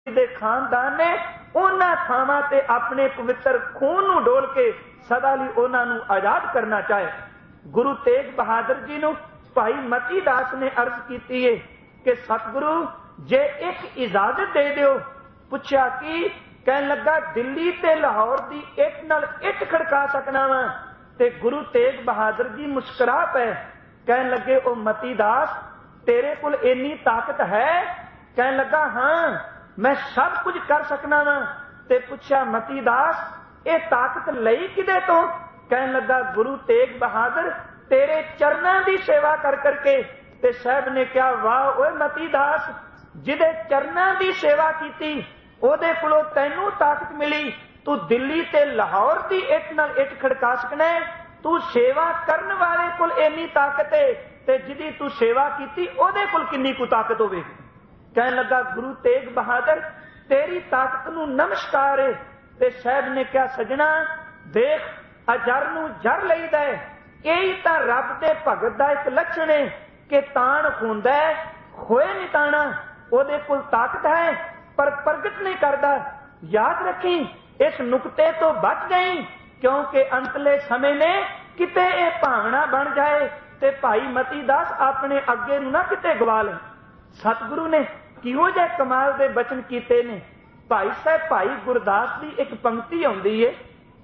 दे खानदान ने उन्हां थावां ते अपने पवित्र खून नूं डोल के सदा लई उन्हां नूं आजाद करना चाहे। गुरु तेग बहादुर जी नूं भाई मती दास ने अर्ज कीती है कि सतगुरु जे एक इजाजत दे दिओ। पुछया कि कहन लगा दिल्ली ते लाहौर दी इट नाल इट खड़का सकना वा। ते गुरु तेग बहादुर जी मुस्कुरा पे कहन लगे ओ मती दास तेरे कोल इन्नी ताकत है? कहन लगा हाँ मैं सब कुछ कर सकना वा। ते पुछया मती दास ये ताकत लई किदे तो? कहन लगा गुरु तेग बहादुर तेरे चरनां दी सेवा कर करके। ते साहब ने कहा वाह ओए मती दास जिदे चरनां दी सेवा कीती ओदे कोलों तैनूं ताकत मिली। तू दिल्ली ते लाहौर दी इट नाल इट खड़का सकना है। तू सेवा करन वाले कोल इन्नी ताकत है ते जिदी तू सेवा कीती ओदे कोल किन्नी कु ताकत होवेगी। कहन लगा गुरु तेग बहादुर तेरी ताकत नूं नमस्कार है। ते साहब ने कहा सजना देख अजर नूं जर लईदा है। यही तां रब दे भगत दा एक लक्षण है कि ताण हुंदा है खोए नहीं ताणा। ओदे कोल ताकत है पर प्रगट नहीं करदा। याद रखी इस नुकते तो बच गई क्योंकि अंतले समय ने किते ये भावना बन जाए ते भाई मती दास अपने अगे नूं ना किते गवा ले। सतगुरु ने किहो जे कमाल दे बचन कीते ने। भाई साहब भाई गुरदास की एक पंक्ति आउंदी है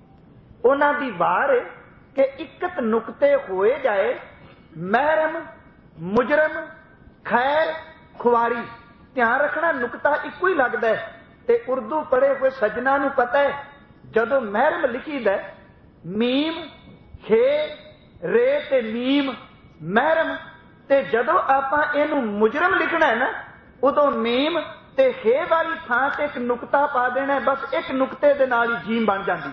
उन्हां दी वार है कि इकत नुकते होए जाए महरम मुजरम खैर खुआरी। ध्यान रखना नुकता इको ही लगता है। ते उर्दू पढ़े हुए सज्जना नूं पता है जदों महरम लिखीदा मीम हे रे ते मीम महरम ते जदों आपां इहनूं मुजरम लिखना है ना उदों मीम ते हे वाली थां ते एक नुकता पा देना है। बस एक नुकते दे नाल ही जीम बन जाती।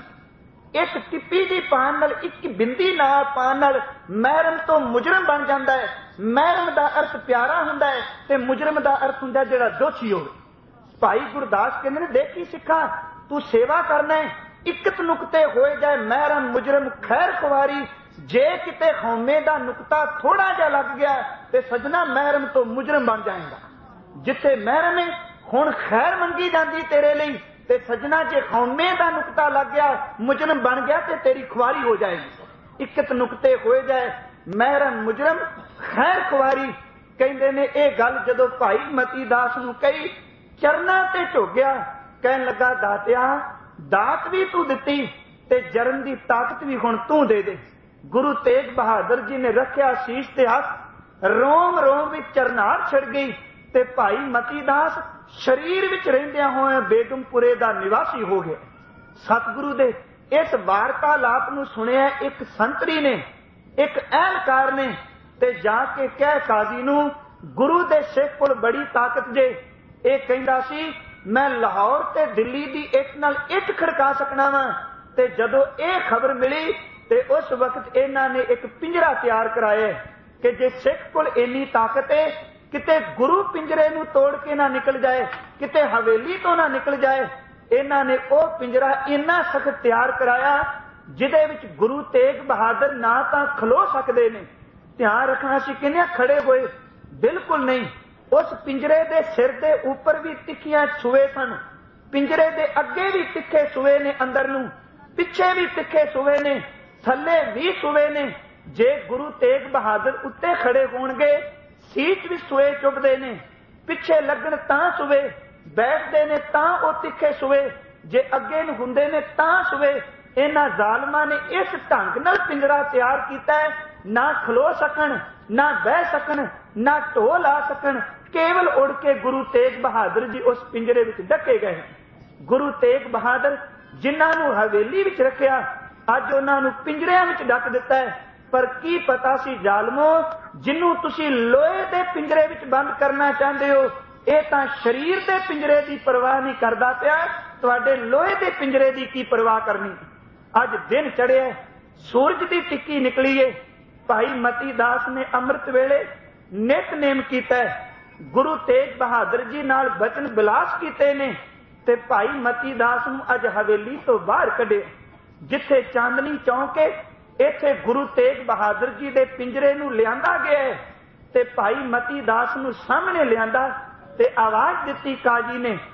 एक टिप्पी जी पान नाल एक बिंदी नाल पान नाल महरम तो मुजरम बन जाता है। महरम दा अर्थ प्यारा हुंदा है ते मुजरम दा अर्थ हुंदा है जिहड़ा दोषी होवे। भाई गुरदास कहंदे ने देखी सिखा तू सेवा करना है इकत नुकते होए जाए महरम मुजरम खैर खुवारी। जे किते हौमे दा नुकता थोड़ा जा लग गया ते सजना महरम तो मुजरम बन जाएगा। जिथे महरम है हुण खैर मंगी जाती तेरे लिए ते सजना जे हौमे दा नुकता लग गया मुजरम बन गया ते तेरी खुवारी हो जाएगी। इकत नुकते होए जाए महरम मुजरम खैर खुवारी। कहंदे ने ये गल जदों भाई मती दास नूं कही चरना ते झुक गया। कहन लगा दातिया दात भी तू दिती ते जरन दी ताकत भी हुण तू दे दे। गुरु तेग बहादुर जी ने रखिया शीश ते हथ रोम रोम विच चरनार छिड़ गई ते भाई मती दास शरीर विच रहिंदियां होए बेगमपुरे दा निवासी हो गया। सतगुरु दे इस वार्तालाप नूं सुनिया एक संतरी ने एक अहलकार ने ते जाके कह काजी नूं गुरु दे सिख कोल बड़ी ताकत जे। ये कहंदा सी मैं लाहौर ते दिल्ली दी इट नाल इट खड़का सकना वा। ते जदों ये खबर मिली ते उस वक्त इन्हां ने एक पिंजरा तैयार कराया कि जे सिख कोल इन्नी ताकत है किते गुरु पिंजरे नूं तोड़ के ना निकल जाए किते हवेली तो ना निकल जाए। इन्हां ने वो पिंजरा इन्ना सख्त तैयार कराया जिदे विच गुरु तेग बहादुर ना तां खलो सकदे ने। ध्यान रखना सी किन्ने खड़े होए बिल्कुल नहीं। उस पिंजरे दे सिर दे ऊपर भी तिखियां छुए सन। पिंजरे दे अगे भी तिखे सुए ने अंदर नूं पिछे भी तिखे सुए ने थले भी सुए ने। जे गुरु तेग बहादुर उत्ते खड़े होणगे सीट भी सुए चुभदे ने पिछे लगन तां सुए बैठदे ने तां ओ तिखे सुए जे अगे नूं हुंदे ने तां सुए। इन्हां जालमां ने इस ढंग नाल पिंजरा तैयार कीता है ना खलो सकन ना बह सकन ना ढो ला सकन। केवल उड़ के गुरु तेग बहादुर जी उस पिंजरे विच ढके गए। गुरु तेग बहादुर जिन्हां नूं हवेली विच रखिया अज उन्हां नूं पिंजरियां विच ढक दिता है। पर की पता सी जालमो जिन्हों तुसी लोहे दे पिंजरे विच बंद करना चाहते हो ये तां शरीर दे पिंजरे की परवाह नहीं करता पिया। तुहाडे लोहे दे पिंजरे की की परवाह करनी। अज दिन चढ़िया सूरज की टिक्की निकली है। भाई मती दास ने अमृत वेले नितनेम कीता है। गुरु तेग बहादुर जी नाल बचन बिलास कीते ने ते भाई मती दास नूं अज हवेली तो बाहर कढे जिथे चांदनी चौक है इत्थे गुरु तेग बहादुर जी दे पिंजरे नूं लिआंदा गया ते भाई मती दास नूं सामने लिआंदा ते आवाज दिती काजी ने